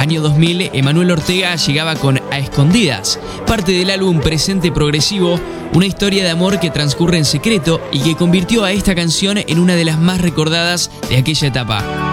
Año 2000, Emanuel Ortega llegaba con A Escondidas, parte del álbum Presente Progresivo, una historia de amor que transcurre en secreto y que convirtió a esta canción en una de las más recordadas de aquella etapa.